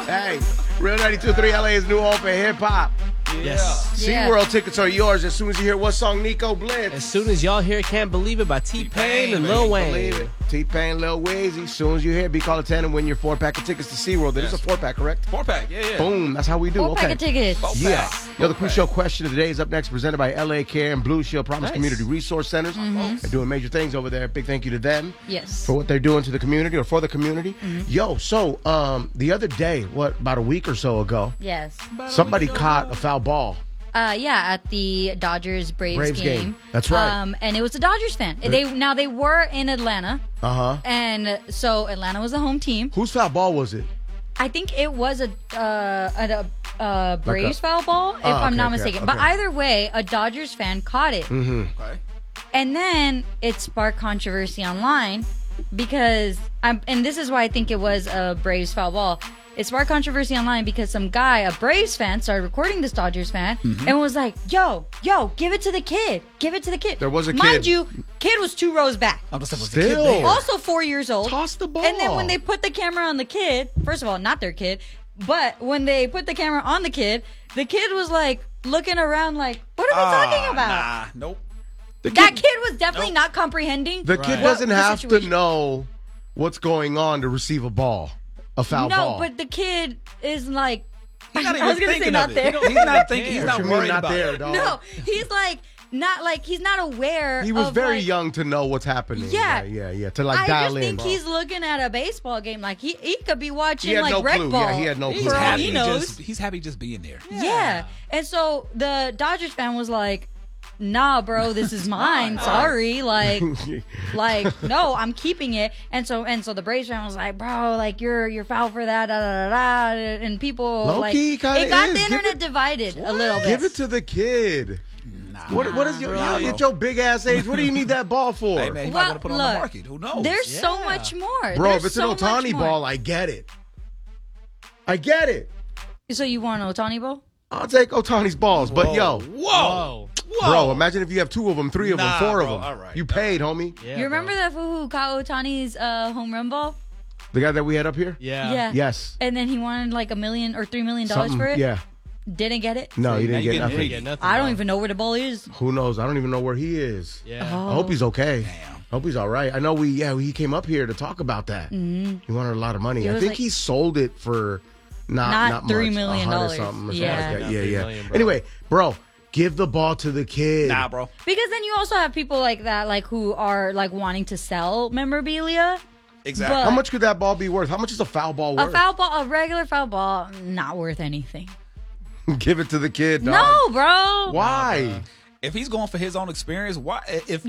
Hey, Real 92.3 LA's new home for hip-hop. Yes. SeaWorld tickets are yours as soon as you hear what song, Nico Blitz? As soon as y'all hear Can't Believe It by T-Pain and Lil Wayne. Believe it. T-Pain, Lil Weezy. As soon as you hear it, be call 10 and win your 4-pack of tickets to SeaWorld. It is a 4-pack, correct? 4-pack, yeah. Boom, that's how we do. 4-pack of tickets. Yeah. Yo, the Crucial question of the day is up next, presented by LA Care and Blue Shield Promise Nice. Community Resource Centers. They're doing major things over there. Big thank you to them. Yes. For what they're doing to the community or for the community. Yo, so the other day, about a week or so ago, Yes. somebody caught a foul ball. Yeah, at the Dodgers Braves game. That's right. And it was a Dodgers fan. They were in Atlanta. And so Atlanta was the home team. Whose foul ball was it? I think it was a Braves foul ball, if I'm not mistaken. But either way, a Dodgers fan caught it. Okay. And then it sparked controversy online because and this is why I think it was a Braves foul ball. It sparked controversy online because some guy, a Braves fan, started recording this Dodgers fan and was like, yo, give it to the kid. Give it to the kid. There was a kid. Mind you, kid was 2 rows back. Still. Also 4 years old. Toss the ball. And then when they put the camera on the kid, first of all, not their kid, but when they put the camera on the kid was like looking around like, what are we talking about? Nah, nope. That kid was definitely not comprehending. The kid doesn't have to know what's going on to receive a ball. A foul ball. No, but the kid is like, He's not I even was gonna say thinking not of there. it. He's not thinking. He's What not you mean worried not about there, it. dog? No, he's like he's not aware. He was of, very like, young to know what's happening. Yeah. Yeah. To like I dial just in. think bro. he's looking at a baseball game like he could be watching He had like no rec clue. ball. Yeah, he had no clue. For all he knows. He's happy just being there. Yeah. And so the Dodgers fan was like, nah, bro, this is mine. Sorry. Like, no, I'm keeping it. And so the Braves fan was like, bro, like you're foul for that, da da da da. And people Low-key like kinda it got is. the Give internet it- divided a little bit. Give it to the kid. Nah. What is your bro. at your big ass age? What do you need that ball for? Hey, man, he might Well, want to put it on look, the market. Who knows? There's so much more. Bro, There's if it's an so much Ohtani more. ball, I get it. I get it. So you want an Ohtani ball? I'll take Ohtani's balls, but yo, Whoa. bro, imagine if you have 2 of them, 3 of them, Nah, 4 of bro, them. all right. You paid, homie. Yeah, You remember that fool who caught Ohtani's home run ball? The guy that we had up here? Yeah. Yes. And then he wanted like $1 million or $3 million Something- for it. Yeah. Didn't get it. No, he now didn't you get getting nothing. paid. Yeah, nothing, I don't bro. even know where the ball is. Who knows? I don't even know where he is. Yeah. Oh. I hope he's okay. Damn. I hope he's all right. I know he came up here to talk about that. He wanted a lot of money. It I was think like- he sold it for not $3 much, million. 100 something or Yeah. something like that. Yeah, Yeah. 3 million, bro. Anyway, bro, give the ball to the kid. Nah, bro. Because then you also have people like that, like who are like wanting to sell memorabilia. Exactly. But- How much could that ball be worth? How much is a foul ball worth? A regular foul ball, not worth anything. Give it to the kid, dog. No, bro. Why? If he's going for his own experience, why? If